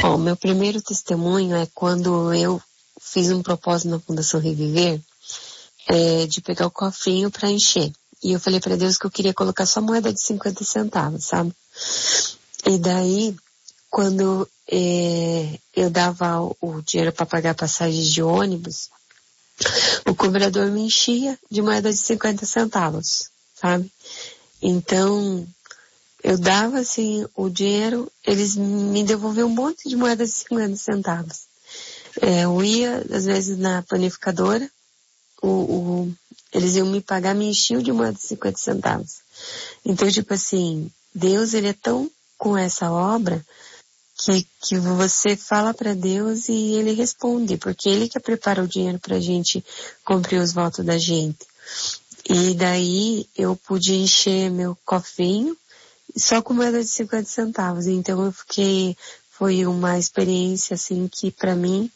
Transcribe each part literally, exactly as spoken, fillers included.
Bom, meu primeiro testemunho é quando eu fiz um propósito na Fundação Reviver, é, de pegar o cofrinho para encher. E eu falei para Deus que eu queria colocar só moeda de cinquenta centavos, sabe? E daí, quando é, eu dava o, o dinheiro para pagar passagens de ônibus, o cobrador me enchia de moeda de cinquenta centavos, sabe? Então, eu dava assim o dinheiro, eles me devolviam um monte de moeda de cinquenta centavos. É, eu ia, às vezes, na panificadora, o, o, eles iam me pagar, me enchiam de moeda de cinquenta centavos. Então, tipo assim, Deus, ele é tão com essa obra que, que você fala para Deus e ele responde, porque ele que prepara o dinheiro pra gente cumprir os votos da gente. E daí eu pude encher meu cofrinho só com moeda de cinquenta centavos. Então eu fiquei, foi uma experiência assim que pra mim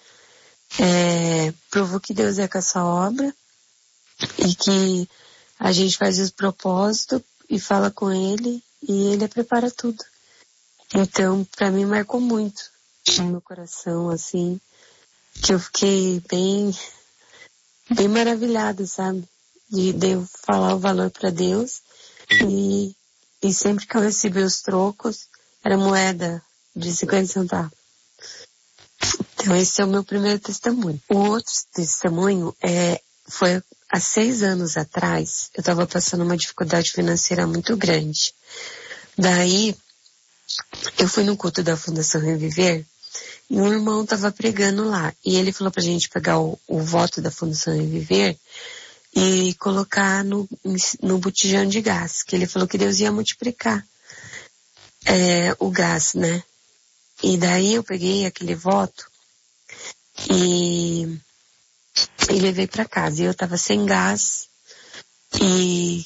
é, provou que Deus é com essa obra e que a gente faz os propósitos e fala com ele e ele prepara tudo. Então, pra mim marcou muito no meu coração, assim, que eu fiquei bem, bem maravilhada, sabe? De, de eu falar o valor pra Deus e, e sempre que eu recebi os trocos, era moeda de cinquenta centavos. Então, esse é o meu primeiro testemunho. O outro testemunho é, foi há seis anos atrás, eu estava passando uma dificuldade financeira muito grande. Daí, eu fui no culto da Fundação Reviver e um irmão estava pregando lá. E ele falou pra gente pegar o, o voto da Fundação Reviver e colocar no, no botijão de gás. Que ele falou que Deus ia multiplicar é, o gás, né? E daí eu peguei aquele voto e, e levei pra casa. E eu tava sem gás e,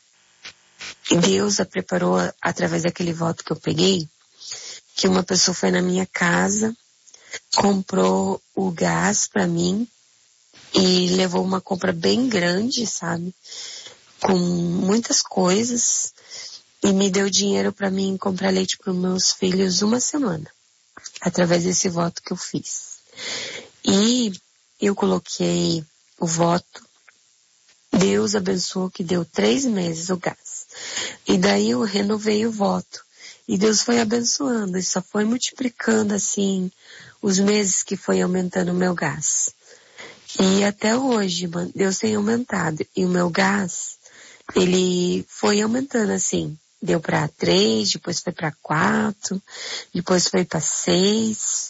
e Deus a preparou através daquele voto que eu peguei, que uma pessoa foi na minha casa, comprou o gás pra mim e levou uma compra bem grande, sabe? Com muitas coisas e me deu dinheiro pra mim comprar leite para meus filhos uma semana, através desse voto que eu fiz. E eu coloquei o voto, Deus abençoou que deu três meses o gás. E daí eu renovei o voto. E Deus foi abençoando e só foi multiplicando assim os meses que foi aumentando o meu gás. E até hoje, Deus tem aumentado. E o meu gás, ele foi aumentando assim. Deu para três, depois foi para quatro, depois foi para seis.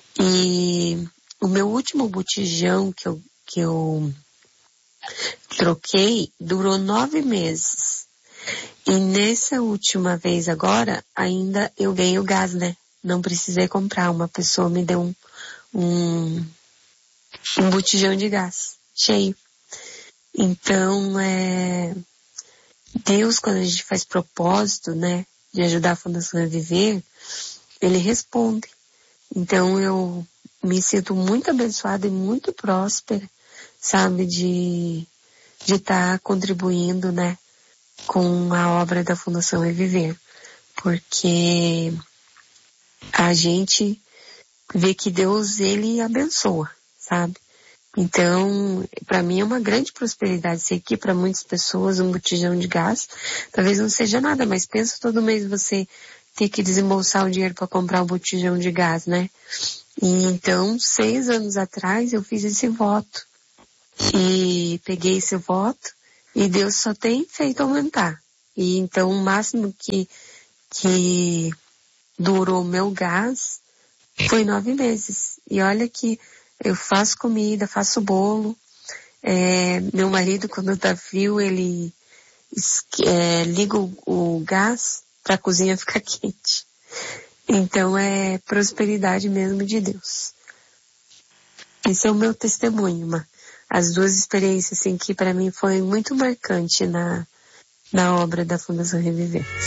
E o meu último botijão que eu, que eu troquei durou nove meses. E nessa última vez agora, ainda eu ganhei o gás, né? Não precisei comprar. Uma pessoa me deu um, um, um botijão de gás cheio. Então, é, Deus, quando a gente faz propósito, né, de ajudar a Fundação a viver, Ele responde. Então, eu me sinto muito abençoada e muito próspera, sabe, de de estar contribuindo, né, com a obra da Fundação Reviver, porque a gente vê que Deus, ele abençoa, sabe? Então, para mim é uma grande prosperidade. Sei que para muitas pessoas um botijão de gás talvez não seja nada, mas pensa todo mês você ter que desembolsar o dinheiro para comprar um botijão de gás, né? E então, seis anos atrás eu fiz esse voto e peguei esse voto e Deus só tem feito aumentar. E então o máximo que, que durou o meu gás foi nove meses. E olha que eu faço comida, faço bolo. É, meu marido, quando tá frio, ele é, liga o, o gás para a cozinha ficar quente. Então é prosperidade mesmo de Deus. Esse é o meu testemunho, Ma. As duas experiências, assim, que para mim foi muito marcante na, na obra da Fundação Reviver.